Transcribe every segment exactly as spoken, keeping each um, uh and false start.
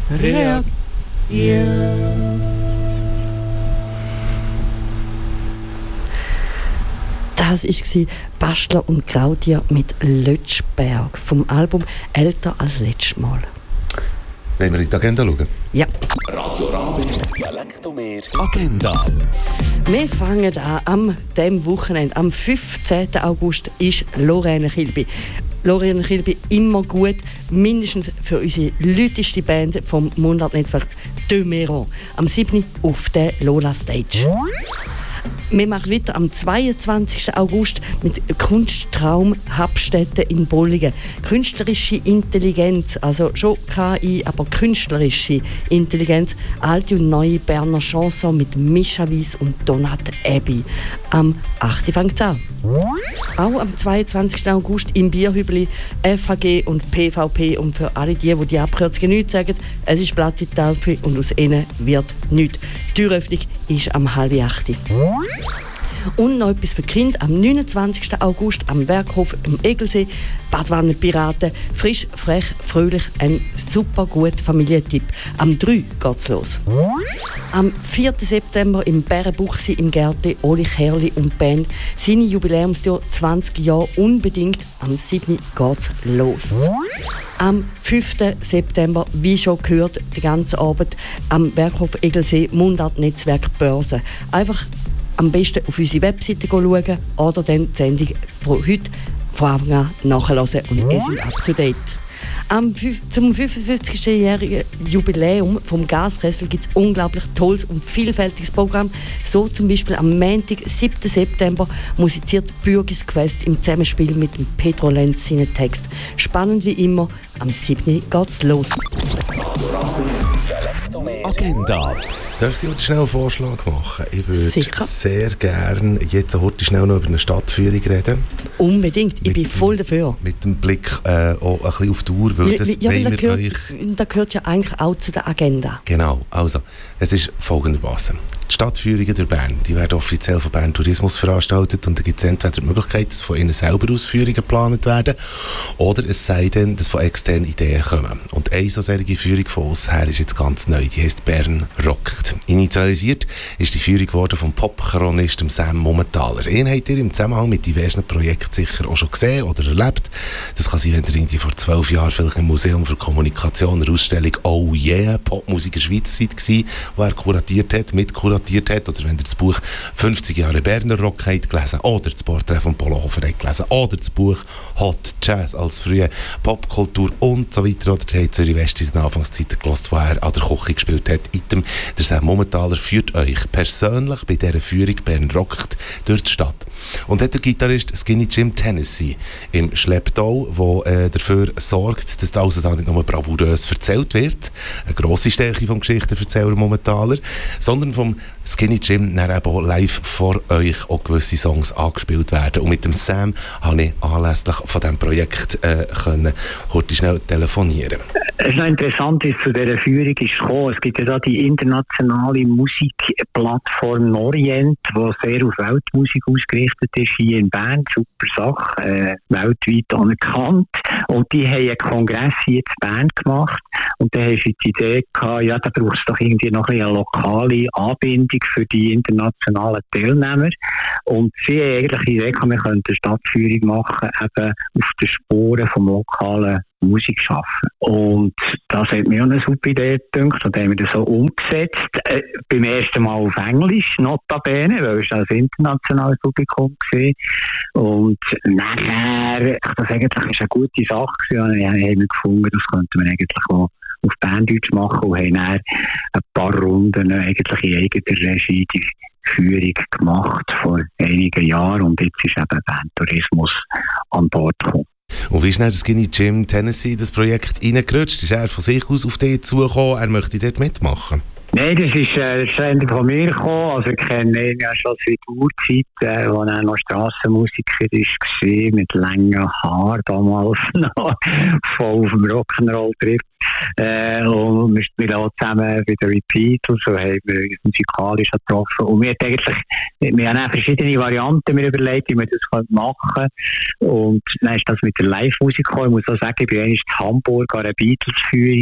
reagiert. Das war Bastler und Claudia mit Lötschberg vom Album «Älter als letztes Mal». Wollen wir in die Agenda schauen? Ja. Radio Rabe, Dialektomeer, Agenda. Wir fangen an am diesem Wochenende. Am fünfzehnten August ist Lorraine Kilby. Lorraine Kilby immer gut, mindestens für unsere lauteste Band vom Mundart-Netzwerk «De Mero». Am siebten auf der Lola Stage. Wir machen weiter am zweiundzwanzigsten August mit Kunsttraum Habstätte in Bollingen. Künstlerische Intelligenz, also schon K I, aber künstlerische Intelligenz. Alte und neue Berner Chanson mit Mischa Weiss und Donat Abbey. Am achten fängt es an. Auch am zweiundzwanzigsten August im Bierhübeli F H G und P V P. Und für alle die, die die Abkürzungen nicht sagen, es ist Platte Taufe und aus ihnen wird nichts. Die Türöffnung ist am halb acht. Und noch etwas für die Kinder. Am neunundzwanzigsten August am Werkhof im Egelsee. Badwanne Piraten. Frisch, frech, fröhlich. Ein super guter Familientipp. Am dritten geht's los. Am vierten September im Bärenbuchsi im Gärtli Oli Kerli und Band. Seine Jubiläumstour zwanzig Jahre unbedingt. Am siebten geht's los. Am fünften September, wie schon gehört, die ganze Abend am Werkhof Egelsee Mundart Netzwerk Börse. Einfach am besten auf unsere Webseite schauen oder dann die Sendung von heute von Anfang an nachhören und es sind up to date. Am, zum fünfundfünfzigsten-jährigen Jubiläum vom Gaskessel gibt es ein unglaublich tolles und vielfältiges Programm. So zum Beispiel am Montag, siebten September, musiziert Bürgis Quest im Zusammenspiel mit dem Pedro Lenz seinen Text. Spannend wie immer, am siebten geht's los. Agenda. Darf ich heute schnell einen Vorschlag machen? Ich würde Sicher. sehr gerne jetzt heute schnell noch über eine Stadtführung reden. Unbedingt, ich Mit bin dem- voll dafür. Mit dem Blick äh, auch ein bisschen auf die Uhr, weil das Ja, wollen das wir gehört, euch... das gehört ja eigentlich auch zu der Agenda. Genau, also, es ist folgendermaßen. Die Stadtführungen durch Bern, die werden offiziell von Bern Tourismus veranstaltet und da gibt es entweder die Möglichkeit, dass von ihnen selber Ausführungen geplant werden oder es sei denn, dass von externen Ideen kommen. Und eine so solche Führung von uns her ist jetzt ganz neu, die heisst Bern rockt. Initialisiert ist die Führung geworden vom Pop-Chronist Sam Mummentaler. Ihn habt ihr im Zusammenhang mit diversen Projekten sicher auch schon gesehen oder erlebt. Das kann sein, wenn ihr irgendwie vor zwölf Jahren vielleicht im Museum für Kommunikation eine Ausstellung «Oh yeah, Popmusik in der Schweiz» seid gsi, wo er kuratiert hat, mitkuratiert hat, oder wenn ihr das Buch «fünfzig Jahre Berner Rock» habt gelesen, oder das Porträt von Polo Hofer habt gelesen, oder das Buch «Hot Jazz» als frühe Popkultur und so weiter, oder ihr habt Zürich West in den Anfangszeiten gehört, wo er an der Küche gespielt hat. Item, der Sam Mummentaler führt euch persönlich bei dieser Führung Bern rockt durch die Stadt. Und hat der Gitarrist Skinny Jim Tennessee im Schlepptau, der äh, dafür sorgt, dass das also da nicht nur bravourös erzählt wird, eine grosse Stärke vom Geschichtenverzähler Mummentaler, sondern vom Skinny Jim dann eben auch live vor euch auch gewisse Songs angespielt werden. Und mit dem Sam habe ich anlässlich von diesem Projekt äh, können heute schnell telefonieren. Es ist noch interessant, ist zu dieser Führung ist gekommen. Es gibt ja da die internationale Musikplattform Norient, die sehr auf Weltmusik ausgerichtet ist, hier in Bern. Super Sache, äh, weltweit anerkannt. Und die haben einen Kongress hier in Bern gemacht. Und da haben sie die Idee gehabt, ja, da braucht es doch irgendwie noch eine lokale Anbindung für die internationalen Teilnehmer. Und sie haben eigentlich die Idee gehabt, wir könnten eine Stadtführung machen, eben auf den Spuren vom lokalen Musik schaffen. Und das hat mir auch eine super Idee gedacht und haben wir das so umgesetzt. Äh, beim ersten Mal auf Englisch, notabene, weil es ein internationales Publikum war. Und nachher, das eigentlich ist eine gute Sache gewesen, und dann haben wir gefunden, das könnte man eigentlich auch auf Berndeutsch machen und haben dann ein paar Runden eigentlich in eigener Regie die Führung gemacht vor einigen Jahren und jetzt ist eben Bandtourismus an Bord gekommen. Und wie ist dann der Skinny Jim Tennessee das Projekt reingerutscht? Ist er von sich aus auf dich zugekommen, er möchte dort mitmachen? Nein, das ist äh, ständig von mir gekommen. Also ich kenne ihn ja schon seit Urzeit, äh, als er noch Strassenmusiker war, mit langen Haaren damals noch, voll auf dem Rock'n'Roll-Trip. Äh, und wir spielen auch zusammen bei den Repeaters, so haben wir uns musikalisch getroffen. Und wir haben eigentlich, wir haben auch verschiedene Varianten mir überlegt, wie wir das machen können. Und dann ist das mit der Live-Musik gekommen. Ich muss auch sagen, ich war einmal in Hamburg an einer Beatles-Führung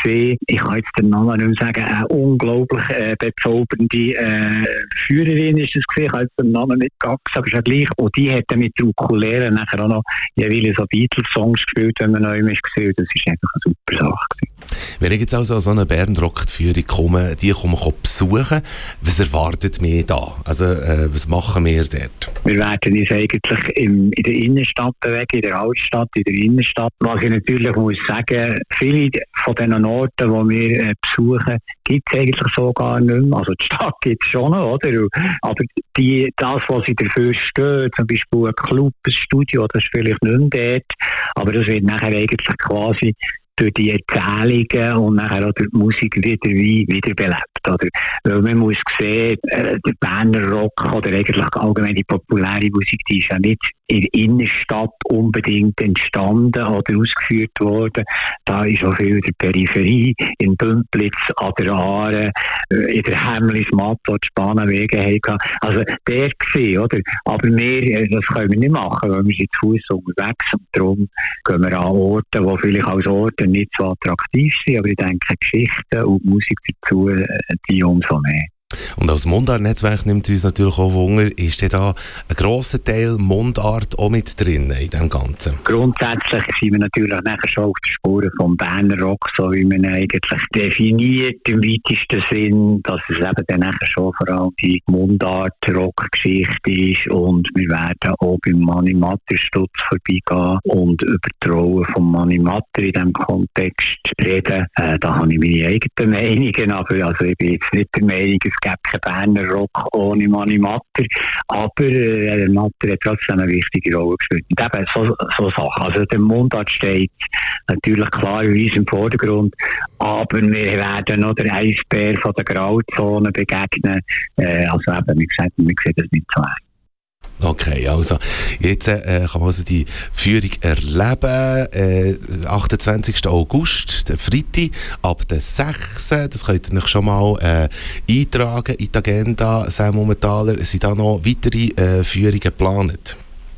gesehen, ich kann jetzt den Namen nicht mehr sagen, eine unglaublich äh, bezaubernde äh, Führerin ist es gewesen, ich habe jetzt den Namen nicht gehabt, aber ist ja gleich. Und die hat dann mit der Ukulele nachher auch noch jeweils so Beatles-Songs gespielt, wenn man neu ist gesehen. Das ist einfach eine super Sache gewesen. Wenn ich jetzt also an so eine Bernrock-Führung komme, die kommen besuchen, was erwartet mich da? Also, äh, was machen wir dort? Wir werden uns eigentlich im, in der Innenstadt bewegen, in der Altstadt, in der Innenstadt. Was ich natürlich muss sagen, viele von diesen Orten, die wir äh, besuchen, gibt es eigentlich so gar nicht mehr. Also die Stadt gibt es schon noch, oder? Aber die, das, was sie dafür stehen, zum Beispiel ein Club, ein Studio, das ist vielleicht nicht mehr dort. Aber das wird nachher eigentlich quasi durch die Erzählungen und nachher auch durch die Musik wieder wie wiederbelebt. Oder? Weil man muss sehen, äh, der Berner Rock oder eigentlich allgemein die populäre Musik, die ist ja nicht in der Innenstadt unbedingt entstanden oder ausgeführt worden. Da ist auch viel in der Peripherie, in Bümplitz, an der Aare, äh, in der Hemlismatt, wo die Spanenwege hatten. Also der gesehen, oder? Aber wir, äh, das können wir nicht machen, weil wir sind zu Fuß unterwegs und darum gehen wir an Orte, die vielleicht als Orte nicht so attraktiv sind, aber ich denke, Geschichten und Musik dazu, äh, die umso mehr. Und als Mundart-Netzwerk nimmt uns natürlich auch Wunder, ist denn da ein grosser Teil Mundart auch mit drin in dem Ganzen? Grundsätzlich sind wir natürlich nachher schon auf der Spuren vom Berner Rock, so wie man ihn eigentlich definiert, im weitesten Sinn, dass es eben dann nachher schon vor allem die Mundart-Rock-Geschichte ist und wir werden auch beim Mani Matter-Stutz vorbeigehen und über die Rolle von Mani Matter in diesem Kontext reden. Äh, da habe ich meine eigenen Meinungen, aber also ich bin jetzt nicht der Meinung, es gibt keinen Berner Rock ohne Mani Matter, aber äh, der Matter hat trotzdem eine wichtige Rolle gespielt. Und eben so, so Sachen. Also der Mundart steht natürlich klar in unserem Vordergrund, aber wir werden noch der Eisbär von der Grauzone begegnen. Äh, also eben, wie gesagt, wir sehen das nicht so eng. Okay, also jetzt äh, kann man also die Führung erleben, äh, achtundzwanzigsten August, der Freitag, ab der sechsten Das könnt ihr euch schon mal äh, eintragen in die Agenda. Samuel Metaller, sind da noch weitere äh, Führungen geplant?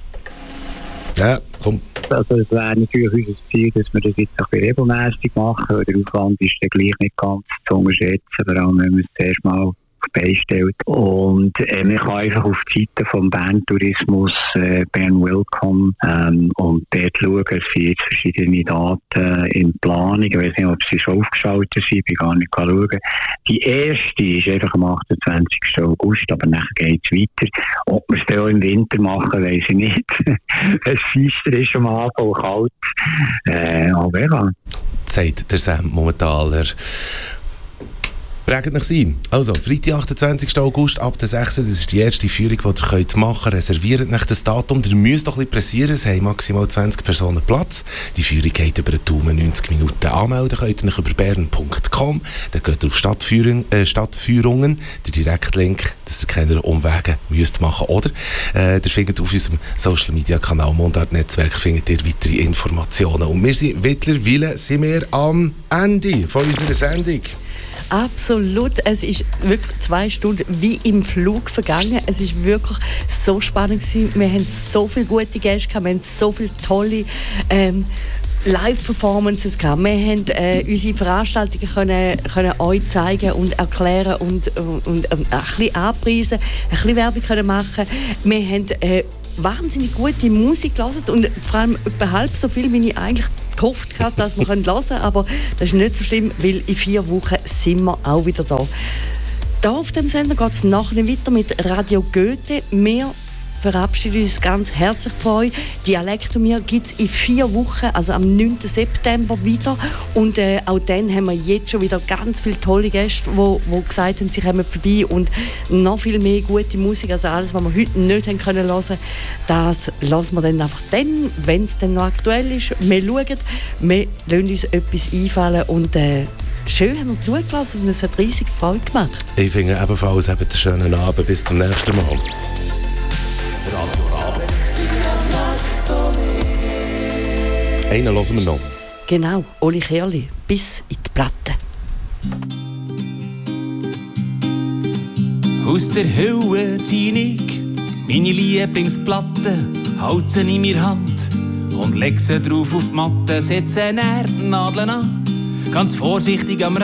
Ja, komm. Also es wäre natürlich unser Ziel, dass wir das jetzt auch regelmäßig machen, weil der Aufwand ist dann gleich nicht ganz zu unterschätzen, vor allem wenn man es zuerst mal beistellt. Und äh, man kann einfach auf die Seite vom Bern Tourismus äh, Bern Welcome ähm, und dort schauen, es sind jetzt verschiedene Daten in Planung. Ich weiß nicht, ob sie schon aufgeschaltet sind, ich bin gar nicht schauen. Die erste ist einfach am achtundzwanzigsten August, aber nachher geht es weiter. Ob wir es dann auch im Winter machen, weiß ich nicht. Es Feister ist am Anfang kalt. Äh, aber ja. Sagt der Sam Momentaler. Prägt euch ein. Also, Freitag, achtundzwanzigsten August, ab der sechsten Das ist die erste Führung, die ihr könnt machen könnt. Reserviert euch das Datum. Ihr müsst doch ein bisschen pressieren. Es haben maximal zwanzig Personen Platz. Die Führung geht über einen Daumen neunzig Minuten. Anmelden könnt ihr euch über bern punkt com. Dann geht ihr auf Stadtführung, äh, Stadtführungen. Der Direktlink, dass ihr keine Umwege müsst machen. Oder äh, ihr findet auf unserem Social-Media-Kanal Mundart-Netzwerk findet ihr weitere Informationen. Und wir sind mittlerweile sind wir am Ende von unserer Sendung. Absolut. Es ist wirklich zwei Stunden wie im Flug vergangen. Es ist wirklich so spannend gewesen. Wir haben so viele gute Gäste gehabt, wir haben so viele tolle ähm, Live-Performances gehabt. Wir haben äh, unsere Veranstaltungen können, können euch zeigen und erklären und, und, und ein bisschen anpreisen, ein bisschen Werbung können machen. Wir haben äh, wahnsinnig gute Musik gehört und vor allem etwa halb so viel, wie ich eigentlich gehofft habe, dass wir hören können. Aber das ist nicht so schlimm, weil in vier Wochen sind wir auch wieder da. Hier auf dem Sender geht es nachher weiter mit Radio Goethe. Wir verabschieden uns ganz herzlich von euch. Dialektomir gibt es in vier Wochen, also am neunten September wieder. Und äh, auch dann haben wir jetzt schon wieder ganz viele tolle Gäste, die gesagt haben, sie kommen vorbei und noch viel mehr gute Musik. Also alles, was wir heute nicht haben können hören, das lassen wir dann einfach dann, wenn es dann noch aktuell ist. Wir schauen, wir lassen uns etwas einfallen und äh, schön haben wir zugelassen und es hat riesig Freude gemacht. Ich finde ebenfalls einen schönen Abend. Bis zum nächsten Mal. Radio Rabe. Einen hören wir noch. Genau, Oli Kerli, bis in die Platte. Aus der Hölle zieh ich meine Lieblingsplatte, halte sie in mir Hand und leg sie drauf auf die Matte, setze Nadeln an. ganz vorsichtig am